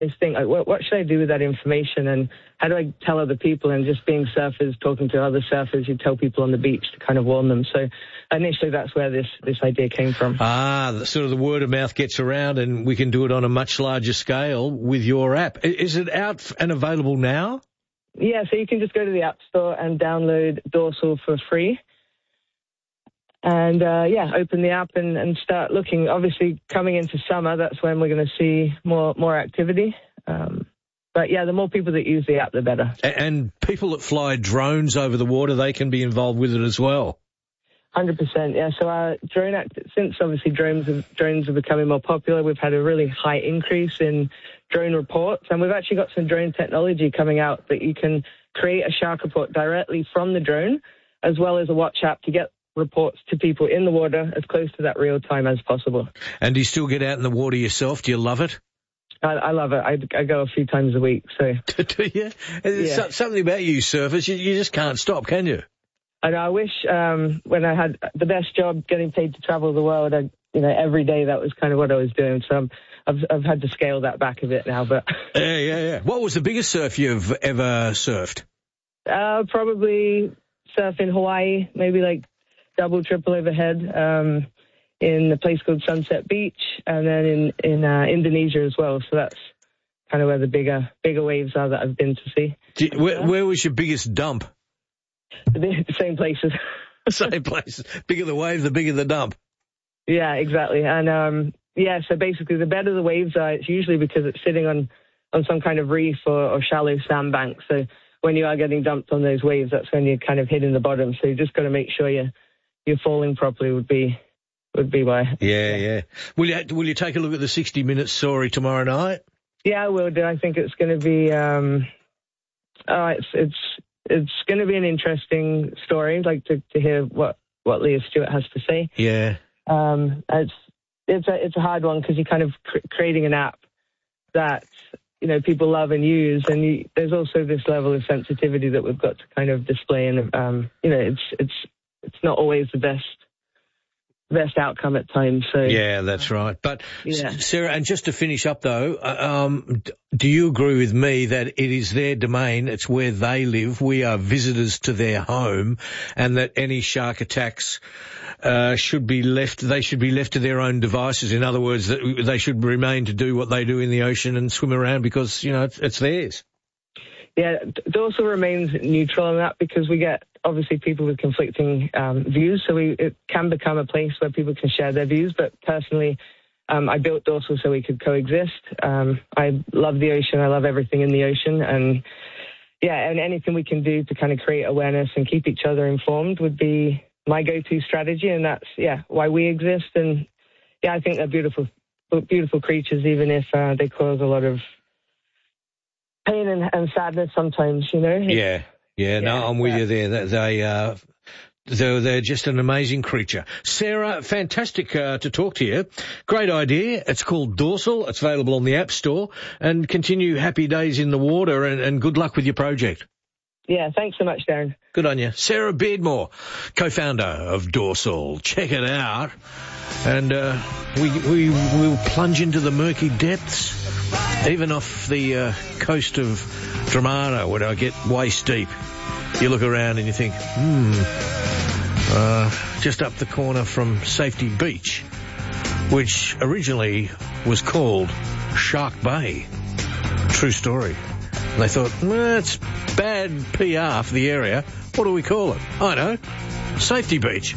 They think, like, what should I do with that information, and how do I tell other people? And just being surfers, talking to other surfers, you tell people on the beach to kind of warn them. So initially that's where this idea came from. Sort of the word of mouth gets around, and we can do it on a much larger scale with your app. Is it out and available now? Yeah, so you can just go to the App Store and download Dorsal for free. And, open the app and start looking. Obviously, coming into summer, that's when we're going to see more activity. But, yeah, the more people that use the app, the better. And people that fly drones over the water, they can be involved with it as well. 100%, yeah. So our drone act, since obviously drones are becoming more popular, we've had a really high increase in drone reports. And we've actually got some drone technology coming out that you can create a shark report directly from the drone, as well as a watch app to get reports to people in the water as close to that real time as possible. And do you still get out in the water yourself? Do you love it? I love it. I go a few times a week. So do you? There's something about you surfers, you just can't stop, can you? And I wish when I had the best job, getting paid to travel the world, every day that was kind of what I was doing. So I've had to scale that back a bit now. But yeah. What was the biggest surf you've ever surfed? Probably surf in Hawaii, maybe like double, triple overhead in a place called Sunset Beach, and then in Indonesia as well. So that's kind of where the bigger waves are that I've been to see. Where was your biggest dump? The same places. Same places. Bigger the wave, the bigger the dump. Yeah, exactly. And so basically the better the waves are, it's usually because it's sitting on some kind of reef or shallow sandbank. So when you are getting dumped on those waves, that's when you're kind of hitting the bottom. So you just got to make sure you're falling properly would be why. Yeah. Will you take a look at the 60 Minutes story tomorrow night? Yeah, I will do. I think it's going to be it's going to be an interesting story. I'd like to hear what Leah Stewart has to say. Yeah. It's a hard one because you're kind of creating an app that people love and use, and there's also this level of sensitivity that we've got to kind of display, and it's not always the best outcome at times. So yeah, that's right. But yeah. Sarah, and just to finish up though, do you agree with me that it is their domain, it's where they live, we are visitors to their home, and that any shark attacks should be left to their own devices? In other words, that they should remain to do what they do in the ocean and swim around because it's theirs. Yeah, Dorsal remains neutral on that because we get, obviously, people with conflicting views, so it can become a place where people can share their views. But personally, I built Dorsal so we could coexist. I love the ocean. I love everything in the ocean. And anything we can do to kind of create awareness and keep each other informed would be my go-to strategy. And that's, why we exist. And, I think they're beautiful, beautiful creatures, even if they cause a lot of pain and sadness sometimes, Yeah, no, I'm with you there. They're just an amazing creature. Sarah, fantastic to talk to you. Great idea. It's called Dorsal. It's available on the App Store. And continue happy days in the water, and good luck with your project. Yeah, thanks so much, Darren. Good on you. Sarah Beardmore, co-founder of Dorsal. Check it out. And we will plunge into the murky depths, even off the coast of Dramana, where I get waist deep. You look around and you think, just up the corner from Safety Beach, which originally was called Shark Bay. True story. And they thought, it's bad PR for the area. What do we call it? I know. Safety Beach.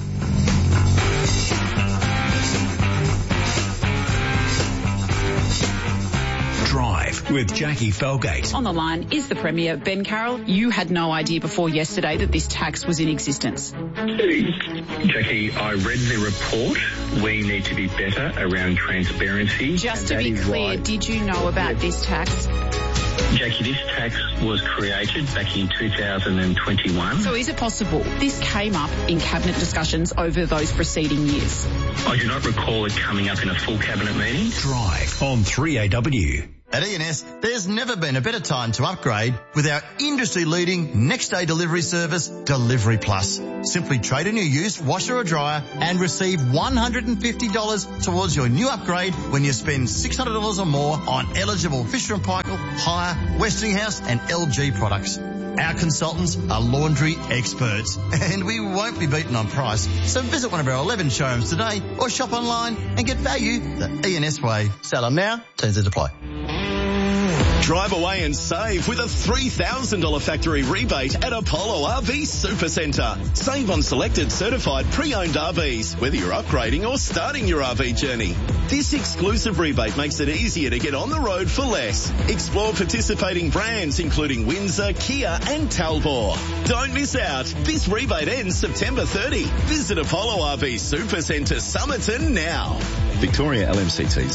Drive with Jackie Felgate. On the line is the Premier, Ben Carroll. You had no idea before yesterday that this tax was in existence. Jackie, I read the report. We need to be better around transparency. Just to be clear, did you know about this tax? Jackie, this tax was created back in 2021. So is it possible this came up in Cabinet discussions over those preceding years? I do not recall it coming up in a full Cabinet meeting. Drive on 3AW. At E&S, there's never been a better time to upgrade with our industry-leading next-day delivery service, Delivery Plus. Simply trade in your used washer or dryer and receive $150 towards your new upgrade when you spend $600 or more on eligible Fisher & Paykel, Hire, Westinghouse and LG products. Our consultants are laundry experts and we won't be beaten on price. So visit one of our 11 showrooms today or shop online and get value the E&S way. Sell them now, terms apply. Drive away and save with a $3,000 factory rebate at Apollo RV Supercentre. Save on selected certified pre-owned RVs, whether you're upgrading or starting your RV journey. This exclusive rebate makes it easier to get on the road for less. Explore participating brands including Windsor, Kia and Talbot. Don't miss out. This rebate ends September 30. Visit Apollo RV Supercentre Somerton now. Victoria LMCT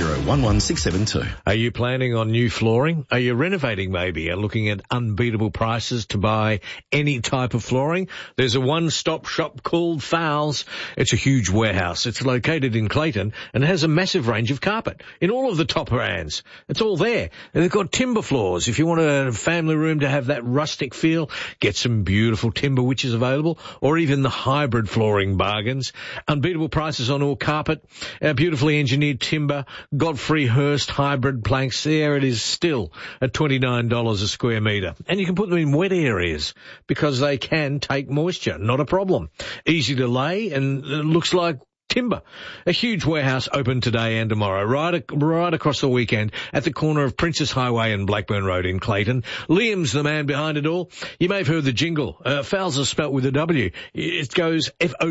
0011672. Are you planning on new flooring? Are you renovating maybe and looking at unbeatable prices to buy any type of flooring? There's a one-stop shop called Fowles. It's a huge warehouse. It's located in Clayton and has a massive range of carpet in all of the top brands. It's all there. And they've got timber floors. If you want a family room to have that rustic feel, get some beautiful timber which is available, or even the hybrid flooring bargains. Unbeatable prices on all carpet, beautifully engineered timber, Godfrey Hirst hybrid planks. There it is still at $29 a square metre. And you can put them in wet areas because they can take moisture. Not a problem. Easy to lay and it looks like timber. A huge warehouse open today and tomorrow, right across the weekend at the corner of Princess Highway and Blackburn Road in Clayton. Liam's the man behind it all. You may have heard the jingle. Fowles is spelt with a W. It goes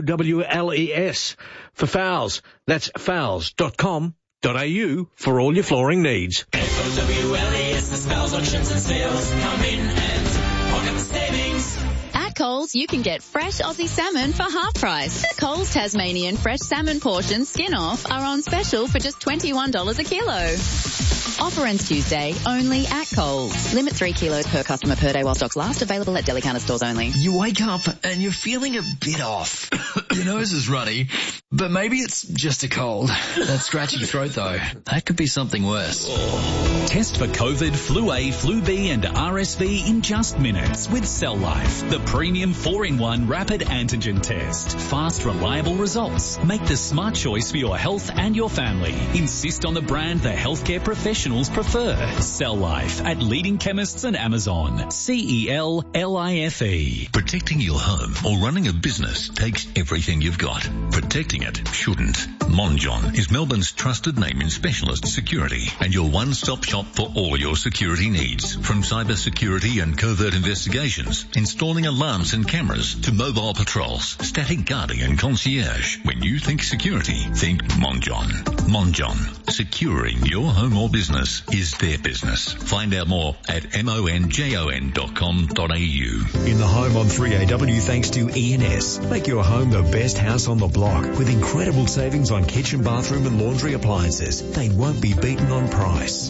Fowles. For Fowles, that's fowles.com.au for all your flooring needs. FOWLES, the Fowles auctions and sales. Come in and pocket the savings. At Coles, you can get fresh Aussie salmon for half price. Coles Tasmanian fresh salmon portions skin off are on special for just $21 a kilo. Offer ends Tuesday, only at Coles. Limit 3 kilos per customer per day while stocks last. Available at deli counter stores only. You wake up and you're feeling a bit off. Your nose is runny, but maybe it's just a cold. That scratchy throat though, that could be something worse. Test for COVID, Flu A, Flu B and RSV in just minutes with Cell Life, the premium 4-in-1 rapid antigen test. Fast, reliable results. Make the smart choice for your health and your family. Insist on the brand the healthcare professionals prefer. Cell Life at leading chemists and Amazon. CELLIFE. Protecting your home or running a business takes everything you've got. Protecting it shouldn't. Monjon is Melbourne's trusted name in specialist security and your one-stop shop for all your security needs. From cyber security and covert investigations, installing alarms and cameras, to mobile patrols, static guarding and concierge. When you think security, think Monjon. Monjon. Securing your home or business is their business. Find out more at monjon.com.au. In the home on 3AW thanks to E&S. Make your home the best house on the block with incredible savings on kitchen, bathroom and laundry appliances. They won't be beaten on price.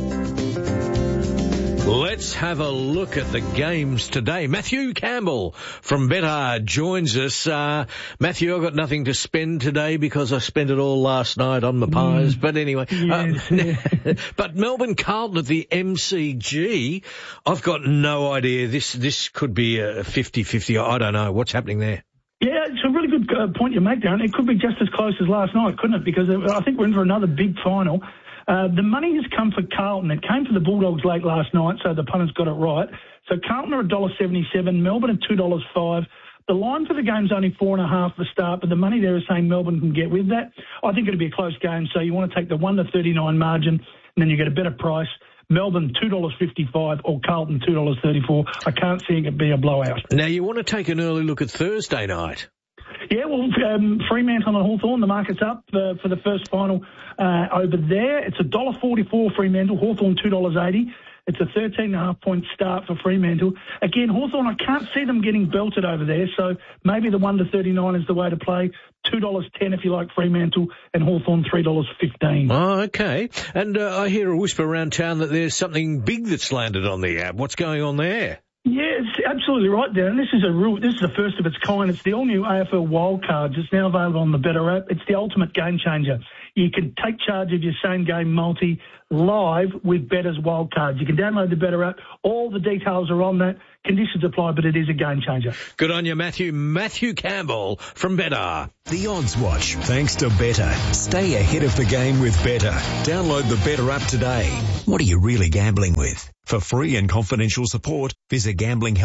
Let's have a look at the games today. Matthew Campbell from Betard joins us. Matthew, I've got nothing to spend today because I spent it all last night on my pies. But anyway, but Melbourne Carlton at the MCG, I've got no idea. This could be a 50-50. I don't know. What's happening there? Yeah, it's a really good point you make, Darren. It could be just as close as last night, couldn't it? Because I think we're in for another big final. The money has come for Carlton. It came for the Bulldogs late last night, so the punters got it right. So Carlton are $1.77, Melbourne at $2.05. The line for the game's only 4.5 for start, but the money there is saying Melbourne can get with that. I think it'll be a close game, so you want to take the 1-39 margin, and then you get a better price. Melbourne $2.55 or Carlton $2.34. I can't see it be a blowout. Now you want to take an early look at Thursday night. Yeah, well, Fremantle and Hawthorn, the market's up for the first final over there. It's $1.44 Fremantle, Hawthorn $2.80. It's a 13.5-point start for Fremantle. Again, Hawthorn, I can't see them getting belted over there, so maybe the 1-39 is the way to play. $2.10 if you like Fremantle, and Hawthorn $3.15. Oh, okay. And I hear a whisper around town that there's something big that's landed on the app. What's going on there? Yes, absolutely right, Darren. This is the first of its kind. It's the all-new AFL Wildcards. It's now available on the Better app. It's the ultimate game changer. You can take charge of your same-game multi live with Better's Wildcards. You can download the Better app. All the details are on that. Conditions apply, but it is a game changer. Good on you, Matthew. Matthew Campbell from Better. The Odds Watch, thanks to Better. Stay ahead of the game with Better. Download the Better app today. What are you really gambling with? For free and confidential support, visit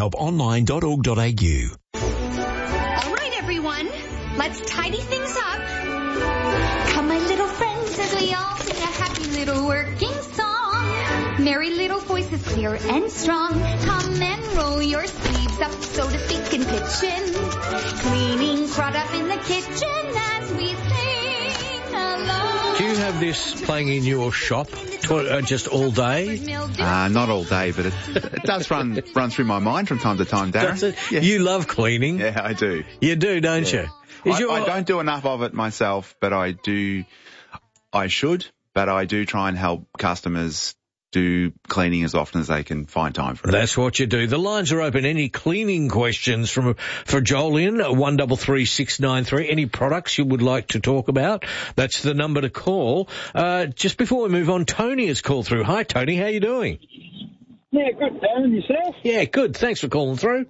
gamblinghelponline.org.au. All right, everyone. Let's tidy things up. Come, my little friends, as we all sing a happy little working song. Merry little voices, clear and strong. Come and roll your sleeves up, so to speak, and pitch in. Cleaning product in the kitchen as we sing along. Do you have this playing in your shop just all day? Not all day, but it does run through my mind from time to time, Darren. Does it? Yeah. You love cleaning. Yeah, I do. You do, don't you? I don't do enough of it myself, but I do. I should, but I do try and help customers do cleaning as often as they can find time for it. That's what you do. The lines are open. Any cleaning questions for Jolyon, 133693. Any products you would like to talk about? That's the number to call. Just before we move on, Tony has called through. Hi, Tony. How you doing? Yeah, good, Darren. Yourself? Yeah, good. Thanks for calling through.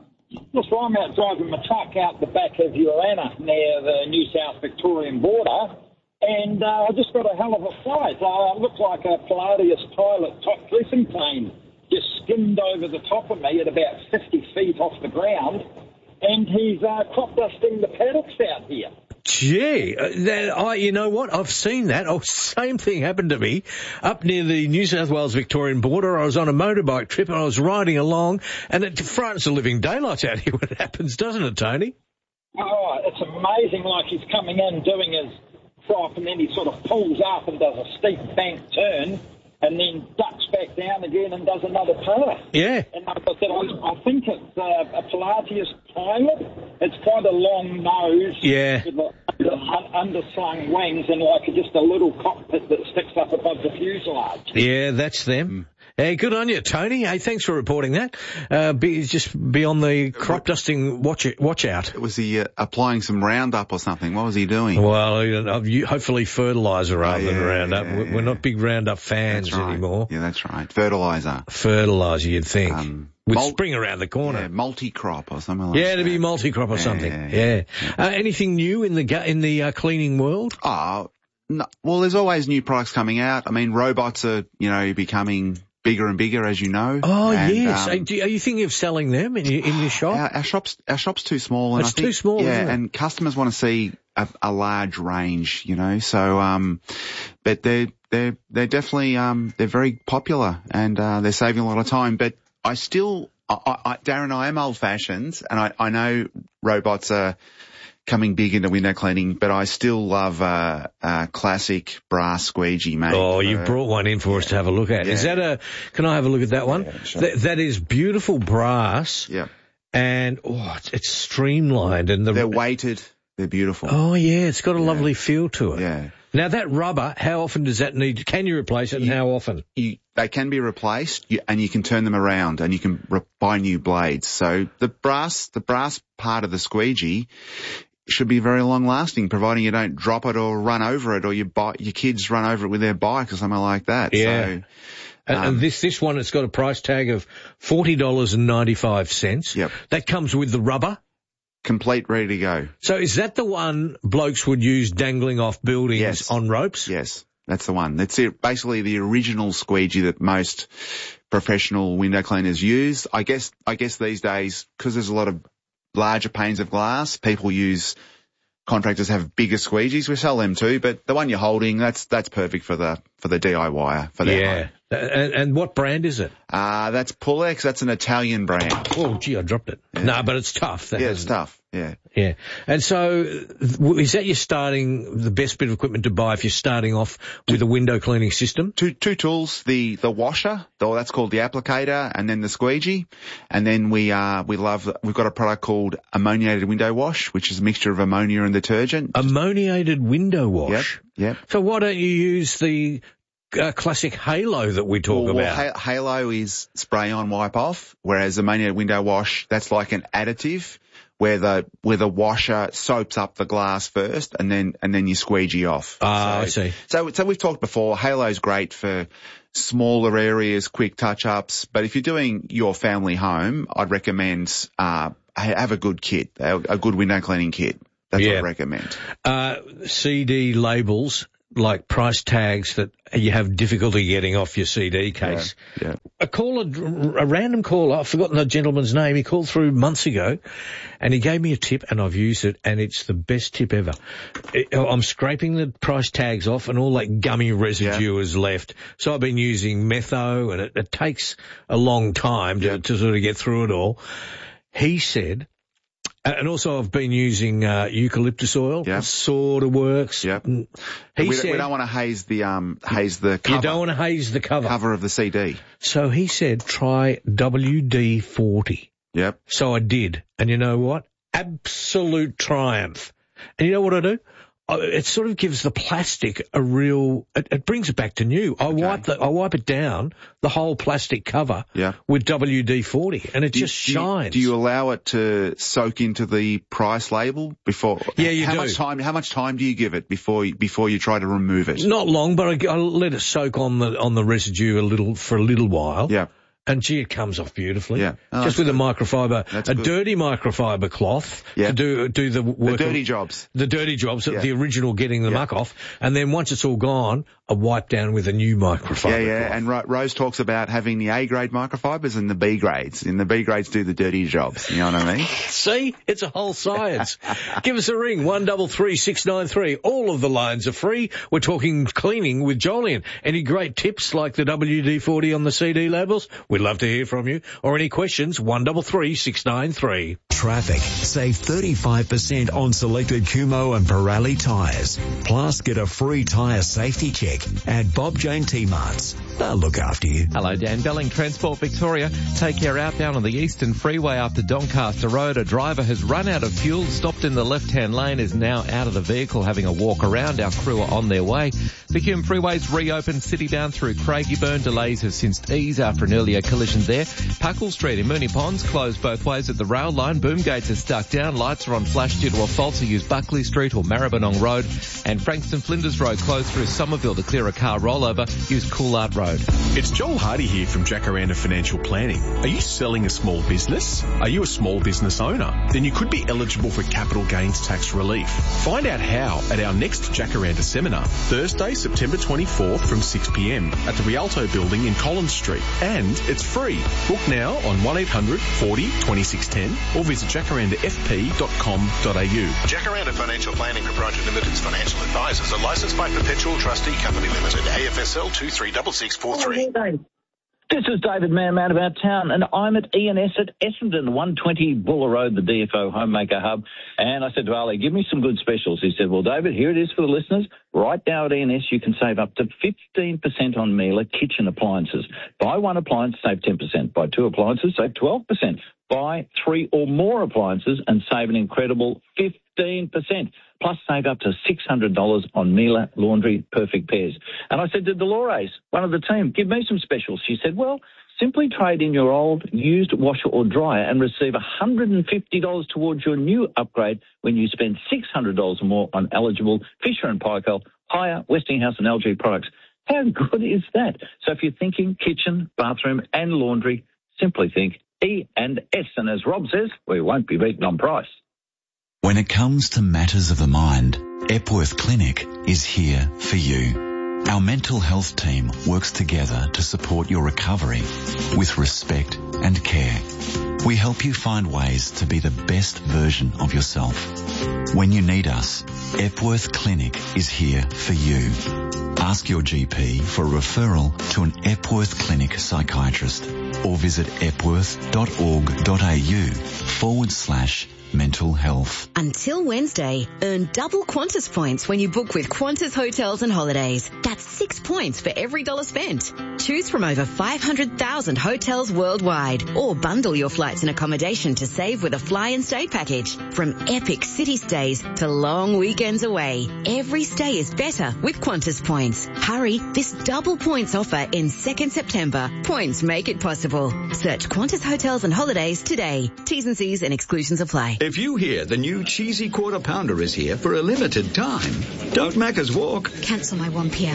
Just while I'm out driving my truck out the back of Urana near the New South Victorian border, and I just got a hell of a flight. It looked like a Pilatus pilot top dressing plane just skimmed over the top of me at about 50 feet off the ground, and he's crop dusting the paddocks out here. Gee, you know what? I've seen that. Oh, same thing happened to me up near the New South Wales Victorian border. I was on a motorbike trip and I was riding along, and it frightens the living daylights out here when it happens, doesn't it, Tony? Oh, it's amazing. Like he's coming in doing his crop, and then he sort of pulls up and does a steep bank turn, and then ducks back down again and does another pass. Yeah. And like I said, I think it's a Pilatus pilot. It's quite a long nose. Yeah. With underslung wings and like just a little cockpit that sticks up above the fuselage. Yeah, that's them. Hey, good on you, Tony. Hey, thanks for reporting that. Just be on the crop dusting watch out. Was he applying some Roundup or something? What was he doing? Well, hopefully fertiliser rather than Roundup. Yeah. We're not big Roundup fans anymore. Yeah, that's right. Fertiliser, you'd think. With spring around the corner. Yeah, multi-crop or something like that. Yeah, to be multi-crop or something. Yeah. Anything new in the cleaning world? No, well, there's always new products coming out. I mean, robots are, becoming bigger and bigger, as you know. Oh, and, yes. Are you thinking of selling them in your shop? Our shop's too small. And it's too small, yeah, isn't it? And customers want to see a large range, so, but they're definitely, they're very popular and, they're saving a lot of time. But I still, Darren, I am old fashioned, and I know robots are coming big into window cleaning, but I still love classic brass squeegee, mate. Oh, you've brought one in for us to have a look at. Yeah. Is that can I have a look at that one? Yeah, sure. That is beautiful brass. Yeah. And, it's streamlined. And they're weighted. They're beautiful. Oh, yeah, it's got a lovely feel to it. Yeah. Now, that rubber, how often does that need? Can you replace it, and how often? They can be replaced, and you can turn them around, and you can buy new blades. So the brass part of the squeegee should be very long lasting, providing you don't drop it or run over it, or your kids run over it with their bike or something like that. Yeah. So, and this one, it's got a price tag of $40.95. Yep. That comes with the rubber. Complete, ready to go. So is that the one blokes would use dangling off buildings on ropes? Yes, that's the one. That's basically the original squeegee that most professional window cleaners use. I guess these days, because there's a lot of larger panes of glass, contractors have bigger squeegees. We sell them too, but the one you're holding, that's perfect for the DIYer, for their home. And what brand is it? That's Pulex. That's an Italian brand. Oh, gee, I dropped it. Yeah. No, but it's tough. It's tough. Yeah. Yeah. And so, is that the best bit of equipment to buy if you're starting off with a window cleaning system? Two tools, the washer, that's called the applicator, and then the squeegee. And then we've got a product called ammoniated window wash, which is a mixture of ammonia and detergent. Ammoniated window wash? Yep. So why don't you use the classic Halo that we talk about? Halo is spray on, wipe off, whereas the Maniac window wash, that's like an additive where the washer soaps up the glass first and then you squeegee off. I see. So we've talked before, Halo's great for smaller areas, quick touch-ups, but if you're doing your family home, I'd recommend have a good kit, a good window cleaning kit. That's what I recommend. CD labels, like price tags that you have difficulty getting off your CD case. Yeah. A random caller, I've forgotten the gentleman's name, he called through months ago and he gave me a tip and I've used it and it's the best tip ever. I'm scraping the price tags off and all that gummy residue is left. So I've been using Metho and it takes a long time to sort of get through it all. He said, and also I've been using eucalyptus oil. It sort of works. Yep. We don't want to haze the cover. You don't want to haze the cover of the CD. So he said try WD-40. Yep. So I did. And you know what? Absolute triumph. And you know what I do? It sort of gives the plastic a real, it brings it back to new. I wipe it down, the whole plastic cover with WD-40 and it just shines. Do you allow it to soak into the price label before? Yeah, you do. How much time do you give it before you try to remove it? Not long, but I let it soak on the residue for a little while. Yeah. And gee, it comes off beautifully. Yeah. Just with a microfiber, dirty microfiber cloth to do the work. The dirty jobs. The dirty jobs, the original getting the muck off. And then once it's all gone, a wipe down with a new microfiber cloth. And Rose talks about having the A grade microfibers and the B grades. And the B grades do the dirty jobs. You know what I mean? See? It's a whole science. Give us a ring, 133 693. All of the lines are free. We're talking cleaning with Jolien. Any great tips like the WD-40 on the CD labels? We'd love to hear from you. Or any questions, 133 693. Traffic. Save 35% on selected Kumho and Pirelli tyres. Plus, get a free tyre safety check at Bob Jane T-Marts. They'll look after you. Hello, Dan Belling, Transport Victoria. Take care outbound on the Eastern Freeway after Doncaster Road. A driver has run out of fuel, stopped in the left-hand lane, is now out of the vehicle having a walk around. Our crew are on their way. The Hume Freeway's reopened Citybound through Craigieburn. Delays have since eased after an earlier collision there. Puckle Street in Moonee Ponds closed both ways at the rail line. Boom gates are stuck down. Lights are on flash due to a fault, so use Buckley Street or Maribyrnong Road. And Frankston Flinders Road closed through Somerville to clear a car rollover. Use Coolart Road. It's Joel Hardy here from Jacaranda Financial Planning. Are you selling a small business? Are you a small business owner? Then you could be eligible for capital gains tax relief. Find out how at our next Jacaranda seminar, Thursday, September 24th from 6 p.m. at the Rialto building in Collins Street. And it's free. Book now on 1800 40 2610 or visit jacarandafp.com.au. Jacaranda Financial Planning Proprietary Limited's financial advisors are licensed by Perpetual Trustee Company Limited, AFSL 236643. This is David Mann out of our town, and I'm at E&S at Essendon, 120 Buller Road, the DFO Homemaker Hub. And I said to Ali, give me some good specials. He said, well, David, here it is for the listeners. Right now at E&S, you can save up to 15% on Miele kitchen appliances. Buy one appliance, save 10%. Buy two appliances, save 12%. Buy three or more appliances and save an incredible 15%. Plus save up to $600 on Miele Laundry Perfect Pairs. And I said to Dolores, one of the team, give me some specials. She said, well, simply trade in your old used washer or dryer and receive $150 towards your new upgrade when you spend $600 or more on eligible Fisher & Paykel, Hire, Westinghouse and LG products. How good is that? So if you're thinking kitchen, bathroom and laundry, simply think E&S. And as Rob says, we won't be beaten on price. When it comes to matters of the mind, Epworth Clinic is here for you. Our mental health team works together to support your recovery with respect and care. We help you find ways to be the best version of yourself. When you need us, Epworth Clinic is here for you. Ask your GP for a referral to an Epworth Clinic psychiatrist or visit epworth.org.au/ mental health. Until Wednesday, earn double Qantas points when you book with Qantas Hotels and Holidays. That's 6 points for every $1 spent. Choose from over 500,000 hotels worldwide, or bundle your flights and accommodation to save with a fly and stay package. From epic city stays to long weekends away, every stay is better with Qantas points. Hurry, this double points offer ends 2nd September. Points make it possible. Search Qantas Hotels and Holidays today. T's and C's and exclusions apply. If you hear the new cheesy quarter pounder is here for a limited time, don't Macca's walk. Cancel my 1 p.m.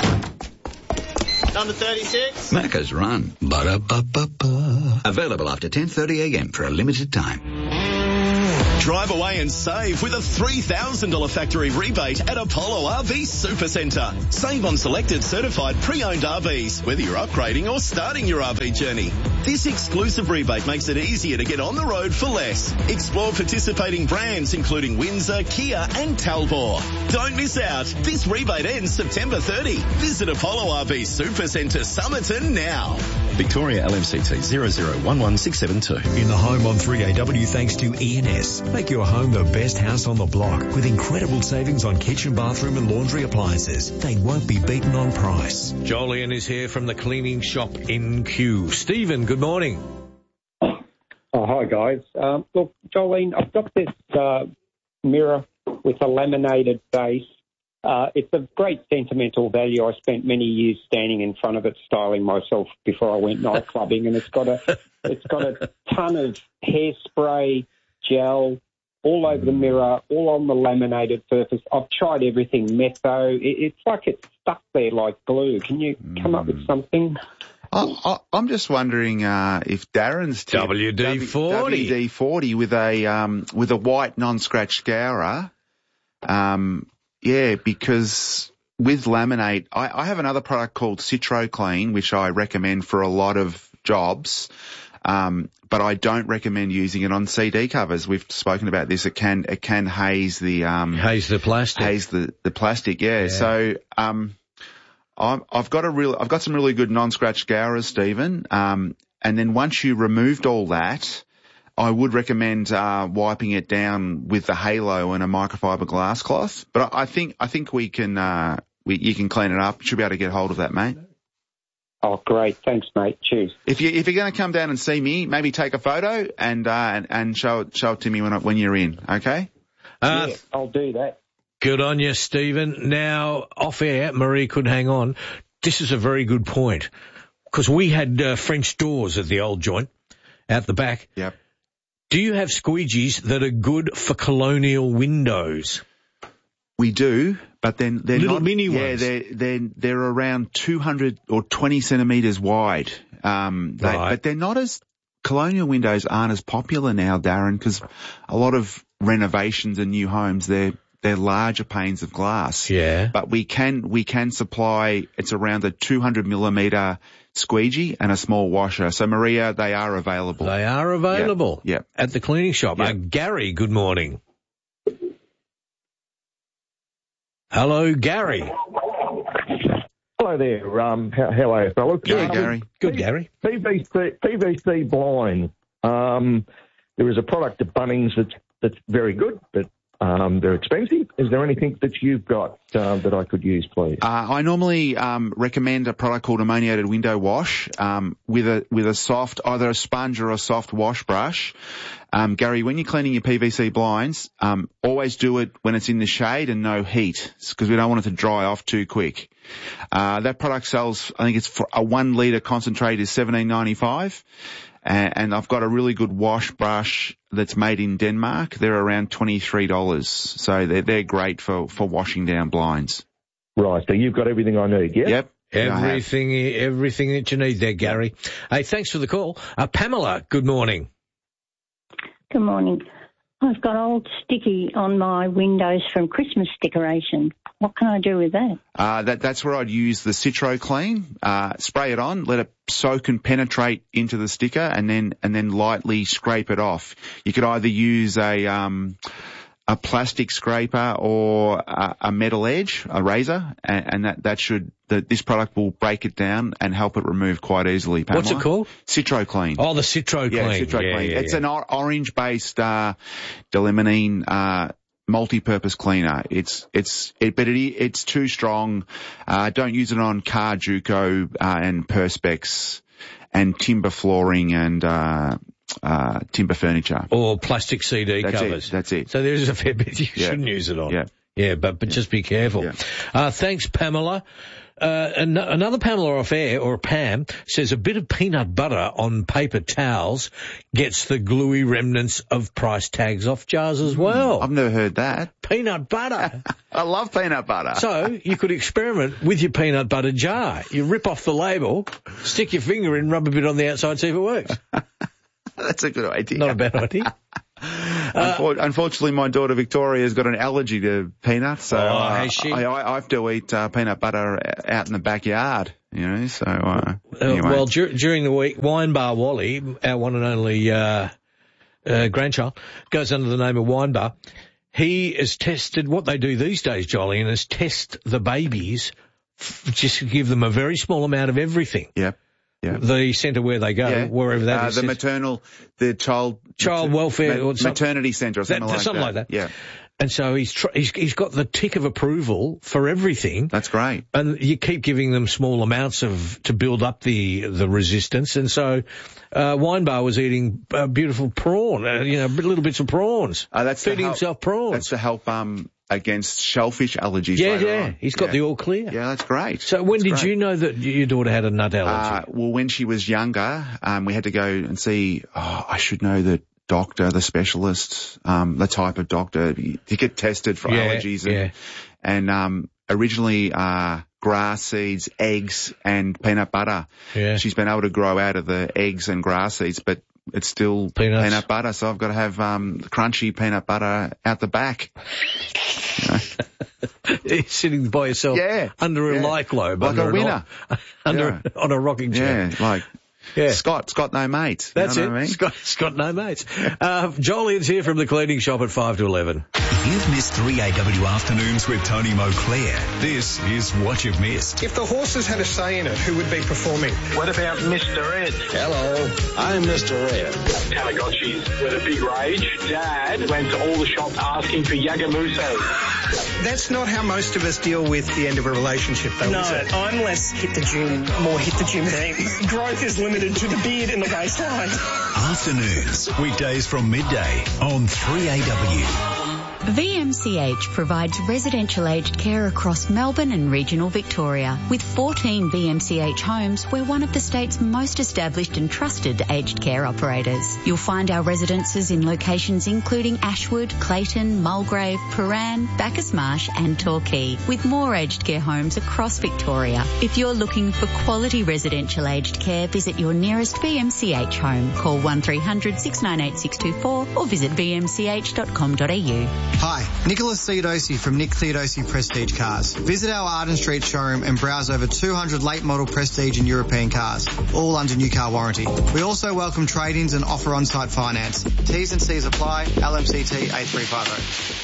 Number 36. Macca's run. Ba-da-ba-ba-ba. Available after 10:30 a.m. for a limited time. Drive away and save with a $3,000 factory rebate at Apollo RV Supercentre. Save on selected certified pre-owned RVs, whether you're upgrading or starting your RV journey. This exclusive rebate makes it easier to get on the road for less. Explore participating brands including Windsor, Kia and Talbot. Don't miss out. This rebate ends September 30. Visit Apollo RV Supercentre Somerton now. Victoria LMCT 0011672. In the home on 3AW thanks to ENS. Make your home the best house on the block with incredible savings on kitchen, bathroom and laundry appliances. They won't be beaten on price. Jolien is here from the cleaning shop in Kew. Stephen, good morning. Oh, hi, guys. Look, Jolene, I've got this mirror with a laminated base. It's of great sentimental value. I spent many years standing in front of it, styling myself before I went night clubbing, and it's got a ton of hairspray, gel, all over the mirror, all on the laminated surface. I've tried everything, metho. It's like it's stuck there like glue. Can you come up with something? I'm just wondering if Darren's tip, WD-40 with a white non-scratch scourer. Yeah, because with laminate, I have another product called Citro Clean, which I recommend for a lot of jobs. But I don't recommend using it on CD covers. We've spoken about this. It can haze the plastic. Haze the plastic, yeah. So, I've got some really good non-scratch scourers, Stephen. And then once you removed all that, I would recommend wiping it down with the Halo and a microfiber glass cloth. But I think we can you can clean it up. You should be able to get hold of that, mate. Oh, great. Thanks, mate. Cheers. If you're going to come down and see me, maybe take a photo and show it to me when you're in, okay? Yeah, I'll do that. Good on you, Stephen. Now, off air, Marie could hang on. This is a very good point, because we had French doors at the old joint out the back. Yep. Do you have squeegees that are good for colonial windows? We do, but then they're little not mini ones. Yeah, they're around 200 or 20 centimetres wide. Right. But they're not as colonial windows aren't as popular now, Darren, because a lot of renovations and new homes they're larger panes of glass. Yeah. But we can supply. It's around a 200 millimetre squeegee and a small washer. So Maria, they are available. They are available. Yep. At the cleaning shop. Yep. Gary, good morning. Hello, Gary. Hello there. How are you, fellas? Good, Gary. Good, Gary. PVC blinds. There is a product at Bunnings that's very good, but they're expensive. Is there anything that you've got that I could use, please? I normally recommend a product called ammoniated window wash with a soft, either a sponge or a soft wash brush. Gary, when you're cleaning your PVC blinds, always do it when it's in the shade and no heat, because we don't want it to dry off too quick. That product sells, I think it's for a 1 litre concentrate is $17.95. And I've got a really good wash brush that's made in Denmark. They're around $23. So they're great for washing down blinds. Right. So you've got everything I need, yeah? Yep. Everything that you need there, Gary. Hey, thanks for the call. Pamela, good morning. Good morning. I've got old sticky on my windows from Christmas decoration. What can I do with that? That's where I'd use the Citro Clean. Spray it on, let it soak and penetrate into the sticker, and then lightly scrape it off. You could either use a a plastic scraper or a metal edge, a razor, and this product will break it down and help it remove quite easily, Pamela. What's it called? CitroClean. Oh, the CitroClean. Yeah, CitroClean. Yeah. It's an orange-based delimonene multi-purpose cleaner. But it's too strong. Don't use it on car, Juco, and Perspex, and timber flooring and timber furniture. Or plastic CD covers. That's it. So there's a fair bit you shouldn't use it on. Yeah, but just be careful. Yeah. Thanks, Pamela. Another Pamela off air, or Pam, says a bit of peanut butter on paper towels gets the gluey remnants of price tags off jars as well. I've never heard that. Peanut butter. I love peanut butter. So you could experiment with your peanut butter jar. You rip off the label, stick your finger in, rub a bit on the outside, see if it works. That's a good idea. Not a bad idea. Unfortunately, my daughter Victoria has got an allergy to peanuts, so has she? I have to eat peanut butter out in the backyard. So anyway. Well, during the week, Wine Bar Wally, our one and only grandchild, goes under the name of Wine Bar. He has tested what they do these days, Jolly, and is test the babies, just give them a very small amount of everything. Yep. Yeah. The centre where they go, wherever that is. The child welfare or maternity centre or something like that. Something like that. Yeah. And so he's got the tick of approval for everything. That's great. And you keep giving them small amounts to build up the resistance. And so, Wine Bar was eating beautiful prawn, little bits of prawns. Feeding himself prawns. That's to help, against shellfish allergies. Yeah. He's got the all clear. Yeah, that's great. So when did you know that your daughter had a nut allergy? Well, when she was younger, we had to go and see, I should know the doctor, the specialist, the type of doctor to get tested for allergies. And originally, grass seeds, eggs, and peanut butter. Yeah. She's been able to grow out of the eggs and grass seeds, but it's still peanut butter, so I've got to have crunchy peanut butter out the back. Sitting by yourself under a light globe. Like a winner. On a rocking chair. Scott's got no mates. That's it. I mean? Scott's got no mates. Jolene's here from the cleaning shop at 5 to 11. You've missed 3AW Afternoons with Tony Moclair. This is what you've missed. If the horses had a say in it, who would be performing? What about Mr. Ed? Hello, I'm Mr. Ed. Tamagotchis with a big rage. Dad went to all the shops asking for Yagamuso. That's not how most of us deal with the end of a relationship, though, is it? I'm less hit the gym, more hit the gym thing. Growth is limited to the beard and the waistline. Afternoons, weekdays from midday on 3AW. VMCH provides residential aged care across Melbourne and regional Victoria. With 14 VMCH homes, we're one of the state's most established and trusted aged care operators. You'll find our residences in locations including Ashwood, Clayton, Mulgrave, Paran, Bacchus Marsh and Torquay, with more aged care homes across Victoria. If you're looking for quality residential aged care, visit your nearest VMCH home. Call 1300 698 624 or visit vmch.com.au. Hi, Nicholas Theodosi from Nick Theodosi Prestige Cars. Visit our Arden Street showroom and browse over 200 late model Prestige and European cars, all under new car warranty. We also welcome trade-ins and offer on-site finance. T's and C's apply. LMCT 8350.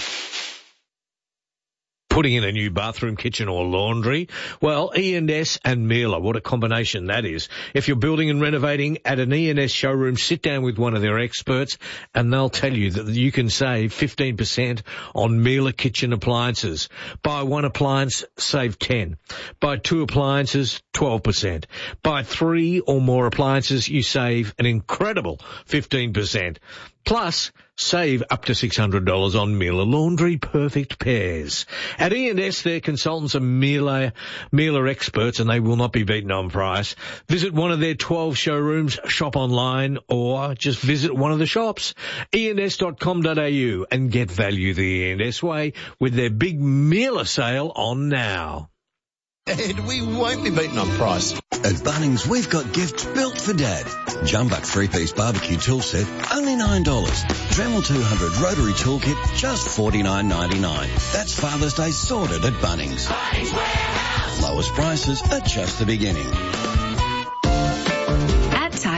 Putting in a new bathroom, kitchen or laundry? Well, E&S and Miele, what a combination that is. If you're building and renovating at an E&S showroom, sit down with one of their experts and they'll tell you that you can save 15% on Miele kitchen appliances. Buy one appliance, save 10. Buy two appliances, 12%. Buy three or more appliances, you save an incredible 15%. Plus, save up to $600 on Miele Laundry Perfect Pairs. At E&S, their consultants are Miele experts and they will not be beaten on price. Visit one of their 12 showrooms, shop online, or just visit one of the shops. ens.com.au and get value the E&S way with their big Miele sale on now. And we won't be beaten on price. At Bunnings, we've got gifts built for Dad. Jumbuck 3-piece barbecue tool set, only $9. Dremel 200 rotary toolkit, just $49.99. That's Father's Day sorted at Bunnings. Bunnings Warehouse. Lowest prices are just the beginning. At Target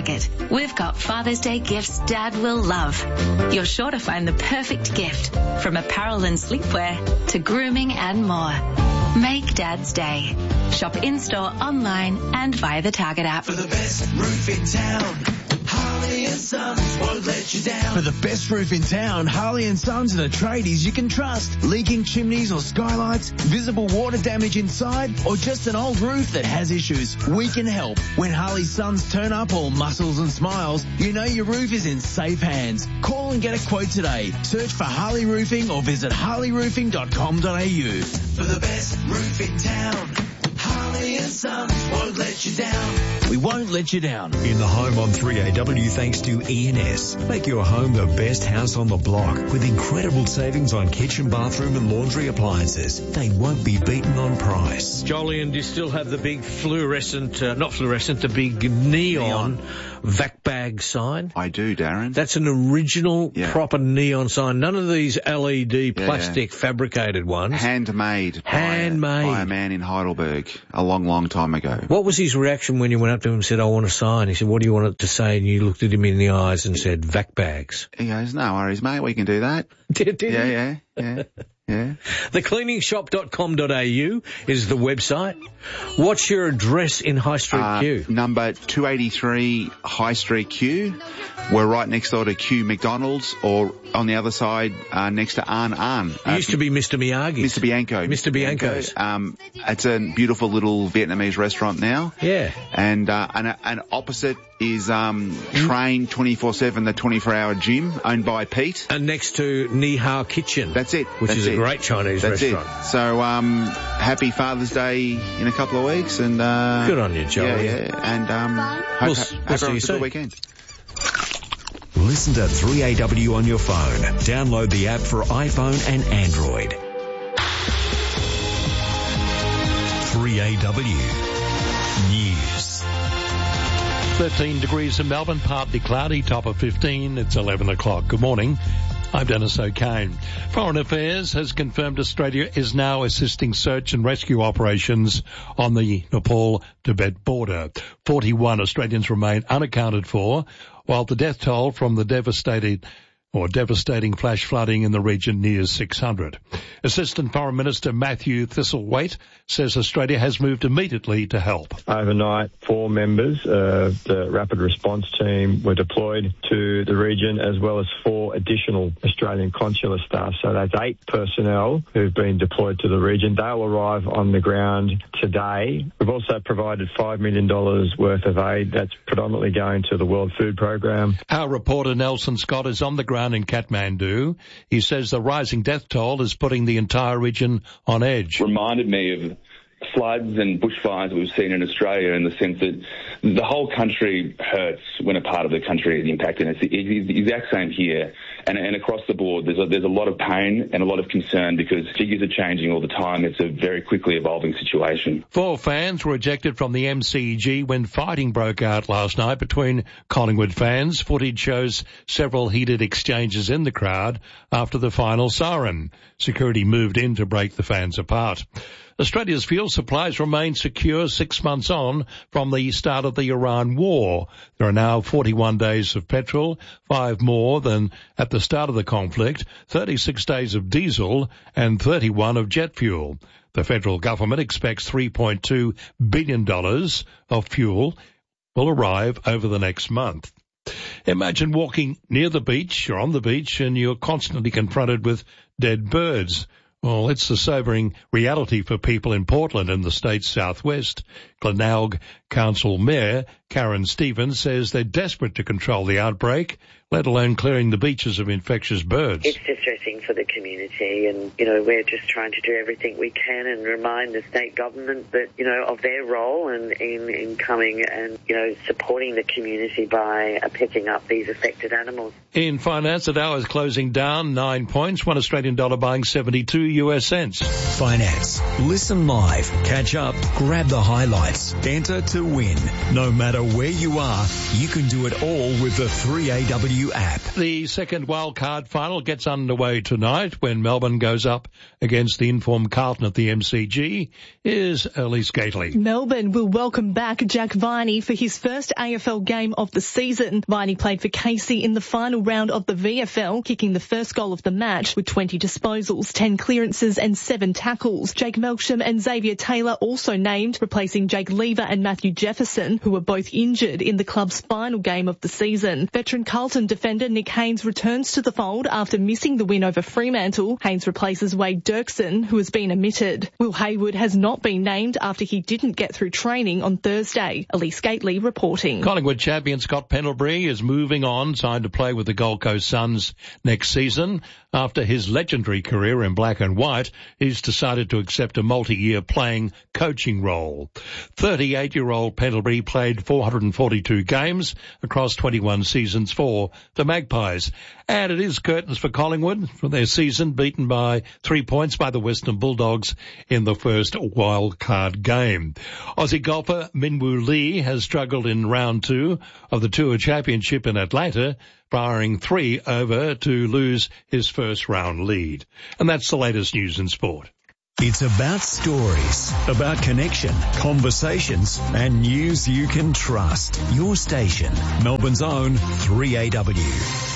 Market. We've got Father's Day gifts Dad will love. You're sure to find the perfect gift, from apparel and sleepwear to grooming and more. Make Dad's day. Shop in-store, online and via the Target app. For the best roof in town, Harley and Sons won't let you down. For the best roof in town, Harley and Sons are the tradies you can trust. Leaking chimneys or skylights, visible water damage inside, or just an old roof that has issues, we can help. When Harley's Sons turn up all muscles and smiles, you know your roof is in safe hands. Call and get a quote today. Search for Harley Roofing or visit harleyroofing.com.au. For the best roof in town, Harley and Sons won't let you down. We won't let you down. In the home on 3AW thanks to E&S. Make your home the best house on the block with incredible savings on kitchen, bathroom and laundry appliances. They won't be beaten on price. Jolyon, do you still have the big the big neon vac bag sign? I do, Darren. That's an original proper neon sign. None of these LED plastic fabricated ones. Handmade by a man in Heidelberg a long, long time ago. What was his reaction when you went up to him and said, I want a sign? He said, what do you want it to say? And you looked at him in the eyes and said, vac bags. He goes, no worries, mate, we can do that. Did he? Yeah. Thecleaningshop.com.au is the website. What's your address in High Street Q? Number 283 High Street Q. We're right next door to Q McDonald's, or on the other side next to An. It used to be Mr. Miyagi. Mr. Bianco. Mr. Bianco's. It's a beautiful little Vietnamese restaurant now. Yeah. And opposite is Train 24/7, the 24-hour gym owned by Pete. And next to Ni Hao Kitchen. That's it. Which is a great Chinese restaurant. That's it. So happy Father's Day in a couple of weeks. And good on you, Joey. Yeah. And hope everyone's a good weekend. Listen to 3AW on your phone. Download the app for iPhone and Android. 3AW News. 13 degrees in Melbourne, partly cloudy, top of 15. It's 11 o'clock. Good morning. I'm Dennis O'Kane. Foreign Affairs has confirmed Australia is now assisting search and rescue operations on the Nepal-Tibet border. 41 Australians remain unaccounted for, while the death toll from the devastating flash flooding in the region nears 600. Assistant Foreign Minister Matthew Thistlethwaite says Australia has moved immediately to help. Overnight, 4 members of the Rapid Response Team were deployed to the region, as well as 4 additional Australian consular staff. So that's 8 personnel who've been deployed to the region. They'll arrive on the ground today. We've also provided $5 million worth of aid that's predominantly going to the World Food Programme. Our reporter Nelson Scott is on the ground in Kathmandu. He says the rising death toll is putting the entire region on edge. Reminded me of floods and bushfires we've seen in Australia, in the sense that the whole country hurts when a part of the country is impacted. It's the exact same here. And across the board, there's a lot of pain and a lot of concern, because figures are changing all the time. It's a very quickly evolving situation. 4 fans were ejected from the MCG when fighting broke out last night between Collingwood fans. Footage shows several heated exchanges in the crowd after the final siren. Security moved in to break the fans apart. Australia's fuel supplies remain secure 6 months on from the start of the Iran war. There are now 41 days of petrol, 5 more than at the start of the conflict, 36 days of diesel and 31 of jet fuel. The federal government expects $3.2 billion of fuel will arrive over the next month. Imagine walking near the beach or on the beach and you're constantly confronted with dead birds. Well, it's the sobering reality for people in Portland in the state's southwest. Glenelg Council Mayor Karen Stevens says they're desperate to control the outbreak, let alone clearing the beaches of infectious birds. It's distressing for the community, and, we're just trying to do everything we can and remind the state government that, of their role in coming and, supporting the community by picking up these affected animals. In finance, the Dow is closing down 9 points, $1 Australian buying 72 US cents. Finance. Listen live, catch up, grab the highlights. Advertise. Enter to win. No matter where you are, you can do it all with the 3AW app. The second wildcard final gets underway tonight when Melbourne goes up against the informed Carlton at the MCG. Here's Elise Gately. Melbourne will welcome back Jack Viney for his first AFL game of the season. Viney played for Casey in the final round of the VFL, kicking the first goal of the match with 20 disposals, 10 clearances and 7 tackles. Jake Melksham and Xavier Taylor also named, replacing Jake Lever and Matthew Jefferson, who were both injured in the club's final game of the season. Veteran Carlton defender Nick Haynes returns to the fold after missing the win over Fremantle. Haynes replaces Wade Dirksen, who has been omitted. Will Hayward has not been named after he didn't get through training on Thursday. Elise Gately reporting. Collingwood champion Scott Pendlebury is moving on, signed to play with the Gold Coast Suns next season. After his legendary career in black and white, he's decided to accept a multi-year playing coaching role. 38-year-old Pendlebury played 442 games across 21 seasons for the Magpies. And it is curtains for Collingwood for their season, beaten by 3 points by the Western Bulldogs in the first wildcard game. Aussie golfer Minwoo Lee has struggled in round 2 of the Tour Championship in Atlanta, firing 3 over to lose his first round lead. And that's the latest news in sport. It's about stories, about connection, conversations, and news you can trust. Your station, Melbourne's own 3AW.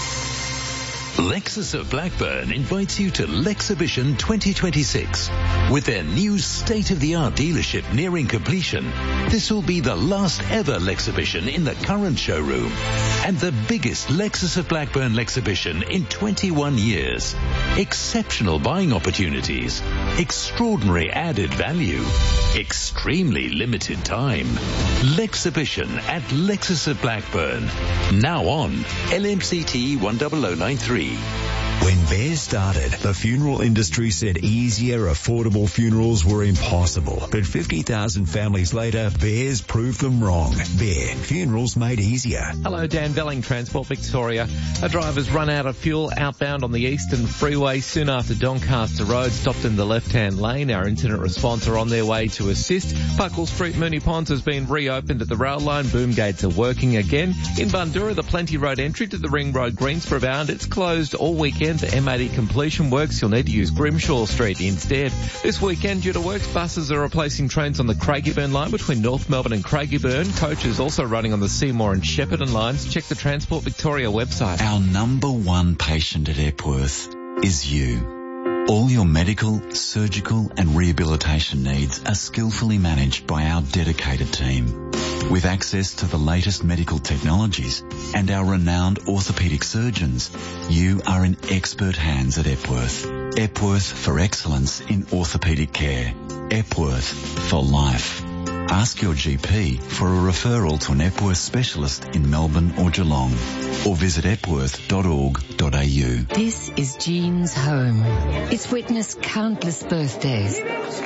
Lexus of Blackburn invites you to Lexibition 2026. With their new state-of-the-art dealership nearing completion, this will be the last ever Lexibition in the current showroom and the biggest Lexus of Blackburn Lexibition in 21 years. Exceptional buying opportunities, extraordinary added value, extremely limited time. Lexibition at Lexus of Blackburn. Now on LMCT 10093. When Bear started, the funeral industry said easier, affordable funerals were impossible. But 50,000 families later, Bear's proved them wrong. Bear, funerals made easier. Hello, Dan Velling, Transport Victoria. A driver's run out of fuel outbound on the Eastern Freeway soon after Doncaster Road stopped in the left-hand lane. Our incident response are on their way to assist. Buckle Street, Moonee Ponds has been reopened at the rail line. Boom gates are working again. In Bundoora, the Plenty Road entry to the Ring Road Greensboro bound, it's closed all weekend for M80 completion works. You'll need to use Grimshaw Street instead. This weekend, due to works, buses are replacing trains on the Craigieburn line between North Melbourne and Craigieburn. Coaches also running on the Seymour and Shepparton lines. Check the Transport Victoria website. Our number one patient at Epworth is you. All your medical, surgical and rehabilitation needs are skillfully managed by our dedicated team. With access to the latest medical technologies and our renowned orthopaedic surgeons, you are in expert hands at Epworth. Epworth for excellence in orthopaedic care. Epworth for life. Ask your GP for a referral to an Epworth specialist in Melbourne or Geelong, or visit epworth.org.au. This is Jean's home. It's witnessed countless birthdays.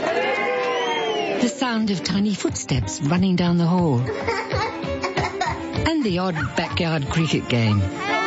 The sound of tiny footsteps running down the hall. And the odd backyard cricket game.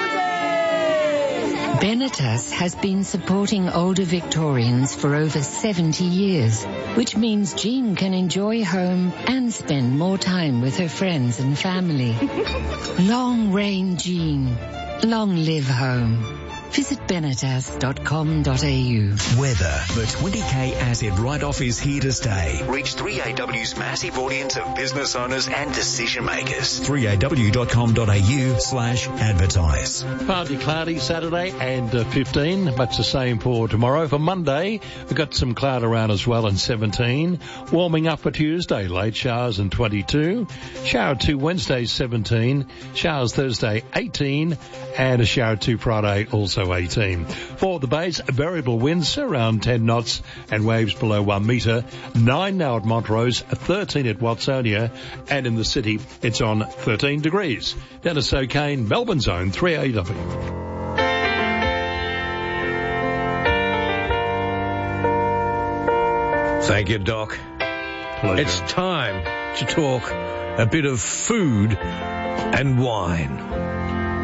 Benetas has been supporting older Victorians for over 70 years, which means Jean can enjoy home and spend more time with her friends and family. Long reign Jean. Long live home. Visit benetas.com.au. Weather. The 20k asset write-off is here to stay. Reach 3AW's massive audience of business owners and decision makers. 3aw.com.au/advertise. Partly cloudy Saturday and 15. Much the same for tomorrow. For Monday, we've got some cloud around as well and 17. Warming up for Tuesday, late showers and 22. Shower 2 Wednesday, 17. Showers Thursday, 18. And a shower 2 Friday, also 18. For the base, variable winds around 10 knots and waves below 1 metre. 9 now at Montrose, 13 at Watsonia, and in the city it's on 13 degrees. Dennis O'Kane, Melbourne's own 3AW. Thank you, Doc. Pleasure. It's time to talk a bit of food and wine.